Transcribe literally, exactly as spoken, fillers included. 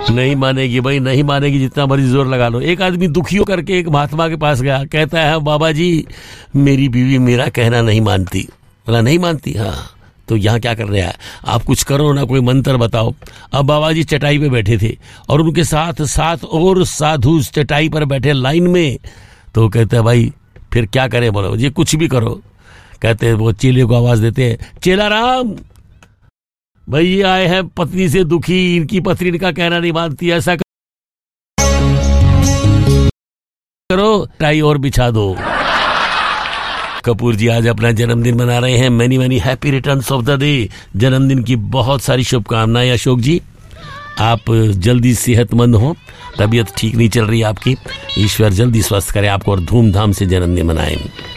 नहीं मानेगी भाई, नहीं मानेगी, जितना मर्जी जोर लगा लो। एक आदमी दुखी होकर के एक महात्मा के पास गया, कहता है बाबा जी मेरी बीवी मेरा कहना नहीं मानती। बोला नहीं मानती? हाँ। तो यहाँ क्या कर रहा है? आप कुछ करो ना, कोई मंत्र बताओ। अब बाबा जी चटाई पे बैठे थे और उनके साथ साथ और साधु चटाई पर बैठे लाइन में। तो कहते हैं भाई फिर क्या करें? बोलो जी कुछ भी करो। कहते हैं वो चेले को आवाज देते हैं, चेला राम भाई ये आए हैं पत्नी से दुखी, इनकी पत्नी इनका कहना नहीं मानती, ऐसा करो टाई और बिछा दो। कपूर जी आज अपना जन्मदिन मना रहे हैं। Many many happy returns of the day. जन्मदिन की बहुत सारी शुभकामनाएं अशोक जी। आप जल्दी सेहतमंद हो, तबीयत ठीक नहीं चल रही आपकी, ईश्वर जल्दी स्वस्थ करे आपको और धूमधाम से जन्मदिन मनाएं।